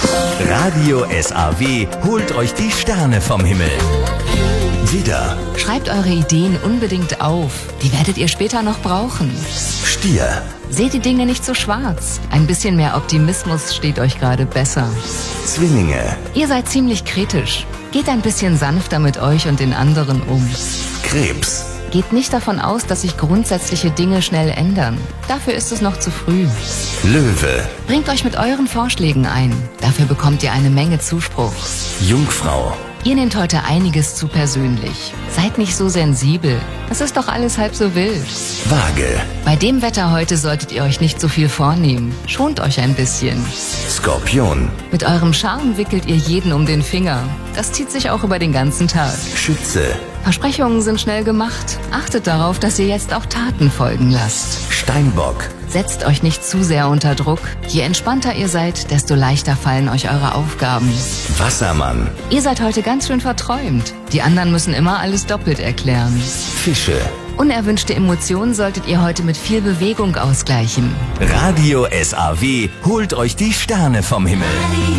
Radio SAW holt euch die Sterne vom Himmel. Widder, Schreibt eure Ideen unbedingt auf. Die werdet ihr später noch brauchen. Stier, Seht die Dinge nicht so schwarz. Ein bisschen mehr Optimismus steht euch gerade besser. Zwillinge, Ihr seid ziemlich kritisch. Geht ein bisschen sanfter mit euch und den anderen um. Krebs, Geht nicht davon aus, dass sich grundsätzliche Dinge schnell ändern. Dafür ist es noch zu früh. Löwe, Bringt euch mit euren Vorschlägen ein. Dafür bekommt ihr eine Menge Zuspruch. Jungfrau, Ihr nehmt heute einiges zu persönlich. Seid nicht so sensibel. Es ist doch alles halb so wild. Waage, Bei dem Wetter heute solltet ihr euch nicht so viel vornehmen. Schont euch ein bisschen. Skorpion, Mit eurem Charme wickelt ihr jeden um den Finger. Das zieht sich auch über den ganzen Tag. Schütze, Versprechungen sind schnell gemacht. Achtet darauf, dass ihr jetzt auch Taten folgen lasst. Steinbock, Setzt euch nicht zu sehr unter Druck. Je entspannter ihr seid, desto leichter fallen euch eure Aufgaben. Wassermann, Ihr seid heute ganz schön verträumt. Die anderen müssen immer alles doppelt erklären. Fische. Unerwünschte Emotionen solltet ihr heute mit viel Bewegung ausgleichen. Radio SAW holt euch die Sterne vom Himmel.